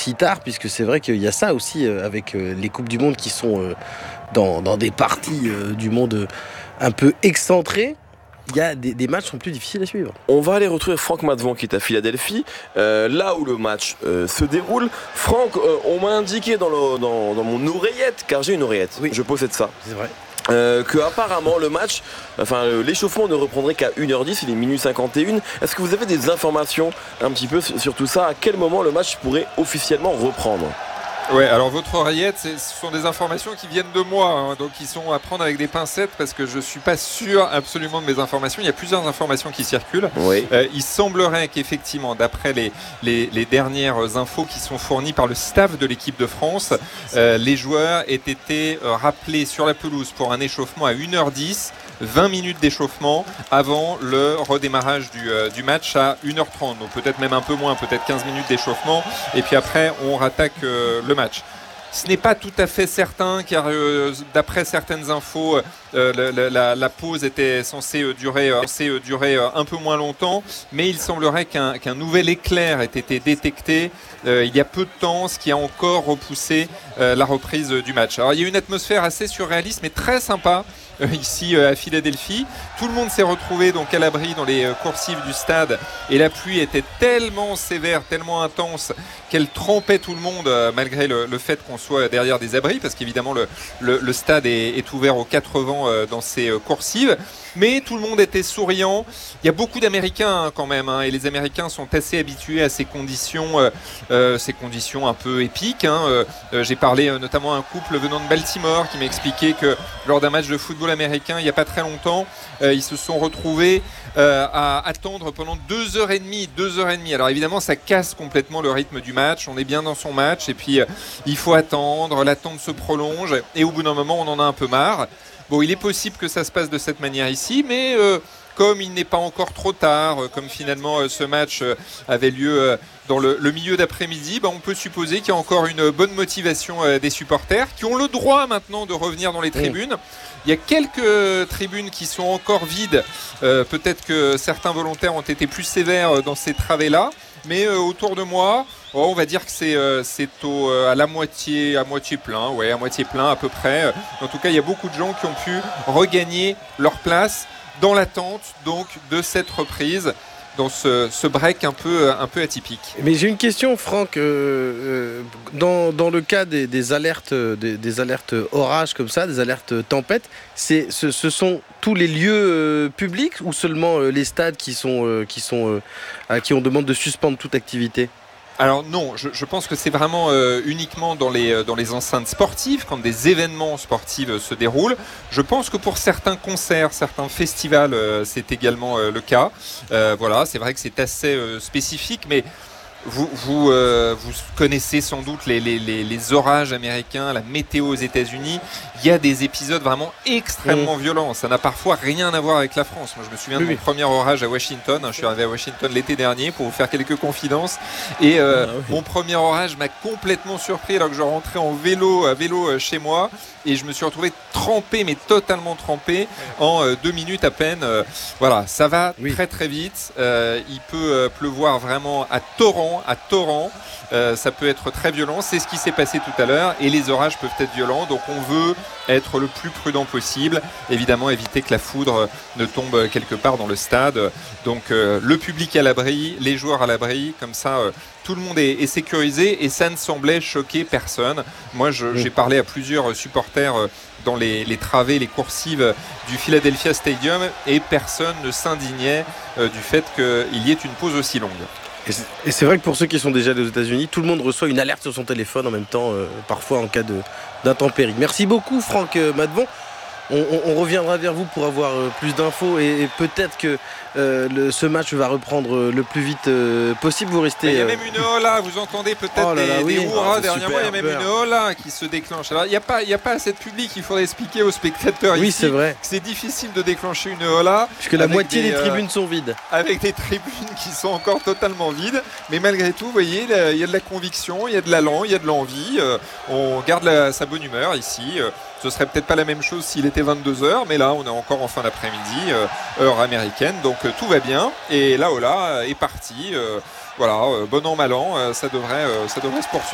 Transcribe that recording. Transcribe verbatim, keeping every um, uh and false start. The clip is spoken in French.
si tard, puisque c'est vrai qu'il y a ça aussi euh, avec euh, les Coupes du Monde qui sont euh, dans, dans des parties euh, du monde euh, un peu excentrées. Il y a des, des matchs qui sont plus difficiles à suivre. On va aller retrouver Franck Matvon qui est à Philadelphie, euh, là où le match euh, se déroule. Franck, euh, on m'a indiqué dans, le, dans, dans mon oreillette, car j'ai une oreillette, oui. Je possède ça. C'est vrai. Euh, que apparemment le match, enfin euh, l'échauffement ne reprendrait qu'à une heure dix, il est minuit cinquante et un. Est-ce que vous avez des informations un petit peu sur tout ça? À quel moment le match pourrait officiellement reprendre? Ouais, alors votre oreillette, ce sont des informations qui viennent de moi, hein, donc ils sont à prendre avec des pincettes parce que je suis pas sûr absolument de mes informations. Il y a plusieurs informations qui circulent. Oui. Euh, il semblerait qu'effectivement, d'après les, les, les dernières infos qui sont fournies par le staff de l'équipe de France, euh, les joueurs aient été euh, rappelés sur la pelouse pour un échauffement à une heure dix. vingt minutes d'échauffement avant le redémarrage du, euh, du match à une heure trente, donc peut-être même un peu moins, peut-être quinze minutes d'échauffement, et puis après on rattaque euh, le match. Ce n'est pas tout à fait certain car euh, d'après certaines infos, euh, la, la, la pause était censée euh, durer, euh, censée, euh, durer euh, un peu moins longtemps, mais il semblerait qu'un, qu'un nouvel éclair ait été détecté euh, il y a peu de temps, ce qui a encore repoussé euh, la reprise euh, du match. Alors il y a une atmosphère assez surréaliste mais très sympa euh, ici euh, à Philadelphie. Tout le monde s'est retrouvé donc à l'abri dans les euh, coursives du stade et la pluie était tellement sévère, tellement intense qu'elle trempait tout le monde euh, malgré le, le fait qu'on soit derrière des abris parce qu'évidemment le, le, le stade est, est ouvert aux quatre vents euh, dans ces euh, coursives, mais tout le monde était souriant. Il y a beaucoup d'Américains hein, quand même hein, et les Américains sont assez habitués à ces conditions euh, euh, ces conditions un peu épiques hein. euh, euh, j'ai parlé euh, notamment à un couple venant de Baltimore qui m'a expliqué que lors d'un match de football américain il n'y a pas très longtemps euh, ils se sont retrouvés euh, à attendre pendant deux heures et demie deux heures et demie. Alors évidemment ça casse complètement le rythme du match, on est bien dans son match et puis euh, il faut attendre, l'attente se prolonge et au bout d'un moment on en a un peu marre. Bon, il est possible que ça se passe de cette manière ici, mais euh, comme il n'est pas encore trop tard, euh, comme finalement euh, ce match euh, avait lieu euh, dans le, le milieu d'après-midi, bah, on peut supposer qu'il y a encore une bonne motivation euh, des supporters qui ont le droit maintenant de revenir dans les tribunes. Il y a quelques tribunes qui sont encore vides, euh, peut-être que certains volontaires ont été plus sévères dans ces travées-là, mais euh, autour de moi, oh, on va dire que c'est, euh, c'est au, euh, à la moitié, à moitié plein, ouais, à moitié plein à peu près. En tout cas, il y a beaucoup de gens qui ont pu regagner leur place dans l'attente donc de cette reprise, dans ce, ce break un peu, un peu atypique. Mais j'ai une question, Franck. Euh, euh, dans, dans le cas des, des alertes, des, des alertes orages comme ça, des alertes tempêtes, c'est, ce, ce sont tous les lieux euh, publics ou seulement euh, les stades qui sont, euh, qui sont, euh, à qui on demande de suspendre toute activité? Alors non, je, je pense que c'est vraiment euh, uniquement dans les, dans les enceintes sportives, quand des événements sportifs euh, se déroulent. Je pense que pour certains concerts, certains festivals, euh, c'est également euh, le cas. Euh, voilà, c'est vrai que c'est assez euh, spécifique, mais vous, vous, euh, vous connaissez sans doute les, les, les, les orages américains, la météo aux États-Unis. Il y a des épisodes vraiment extrêmement mmh. violents. Ça n'a parfois rien à voir avec la France. Moi, je me souviens oui, de mon oui. premier orage à Washington. Je suis arrivé à Washington l'été dernier pour vous faire quelques confidences. Et euh, ah, oui. mon premier orage m'a complètement surpris alors que je rentrais en vélo, à vélo chez moi. Et je me suis retrouvé trempé, mais totalement trempé, en euh, deux minutes à peine. Euh, voilà, ça va oui. très très vite. Euh, il peut euh, pleuvoir vraiment à torrent, à torrent. Euh, ça peut être très violent. C'est ce qui s'est passé tout à l'heure. Et les orages peuvent être violents. Donc on veut être le plus prudent possible. Évidemment, éviter que la foudre ne tombe quelque part dans le stade. Donc euh, le public à l'abri, les joueurs à l'abri. Comme ça, euh, tout le monde est, est sécurisé. Et ça ne semblait choquer personne. Moi, je, oui. j'ai parlé à plusieurs supporters euh, dans les, les travées, les coursives du Philadelphia Stadium. Et personne ne s'indignait euh, du fait qu'il y ait une pause aussi longue. Et c'est vrai que pour ceux qui sont déjà allés aux États-Unis, tout le monde reçoit une alerte sur son téléphone en même temps, euh, parfois en cas de, d'intempérie. Merci beaucoup, Franck Matvon. On, on, on reviendra vers vous pour avoir euh, plus d'infos et, et peut-être que euh, le, ce match va reprendre euh, le plus vite euh, possible. Vous restez. Il y a même une hola, vous entendez peut-être oh là là, des, oui. des hurrahs. Oh, derrière moi, il y a même super. une hola qui se déclenche. Alors, il n'y a pas, il n'y a pas assez de public. Il faudrait expliquer aux spectateurs oui, ici c'est vrai. que c'est difficile de déclencher une hola. Puisque la moitié des, des tribunes euh, sont vides. Avec des tribunes qui sont encore totalement vides. Mais malgré tout, vous voyez, il y a de la conviction, il y a de l'allant, il y a de l'envie. Euh, on garde la, sa bonne humeur ici. Euh, Ce serait peut-être pas la même chose s'il était vingt-deux heures, mais là on est encore en fin d'après-midi, euh, heure américaine, donc euh, tout va bien. Et là, oh là, est parti. Euh, voilà, euh, bon an, mal an, euh, ça devrait, euh, ça devrait se poursuivre.